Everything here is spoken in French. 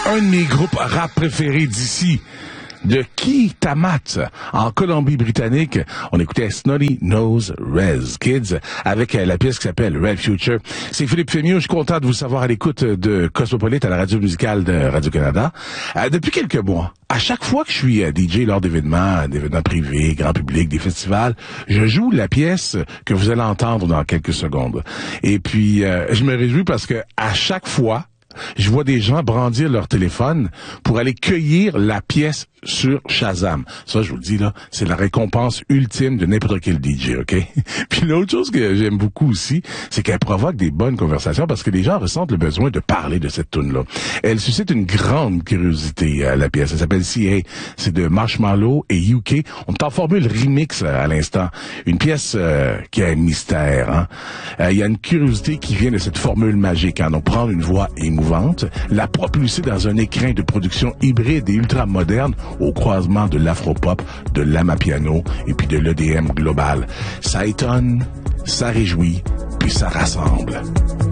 un de mes groupes rap préférés d'ici, de Kitamat, en Colombie-Britannique. On écoutait Snotty Nose Rez Kids avec la pièce qui s'appelle Red Future. C'est Philippe Fémieux, je suis content de vous savoir à l'écoute de Cosmopolite à la radio musicale de Radio-Canada. Depuis quelques mois, à chaque fois que je suis DJ lors d'événements privés, grand public, des festivals, je joue la pièce que vous allez entendre dans quelques secondes. Et puis, je me réjouis parce que à chaque fois, je vois des gens brandir leur téléphone pour aller cueillir la pièce sur Shazam. Ça, je vous le dis, là, c'est la récompense ultime de n'importe quel DJ, OK? Puis l'autre chose que j'aime beaucoup aussi, c'est qu'elle provoque des bonnes conversations parce que les gens ressentent le besoin de parler de cette tune-là. Elle suscite une grande curiosité, la pièce. Elle s'appelle CA. C'est de Marshmallow et UK. On est en formule remix à l'instant. Une pièce qui a un mystère. Hein? Il y a une curiosité qui vient de cette formule magique. Hein? Donc, prendre une voix émouvante, la propulser dans un écrin de production hybride et ultra moderne au croisement de l'afropop, de l'amapiano et puis de l'EDM global. Ça étonne, ça réjouit, puis ça rassemble.